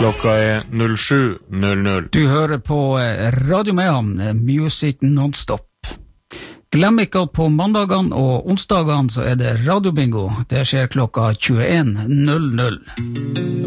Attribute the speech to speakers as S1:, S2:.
S1: Klokka 07:00.
S2: Du hører på Radio Mehamn, Music Non-Stop. Glem ikke at på mandagene og onsdagene så det radiobingo. Det skjer klokka 21:00.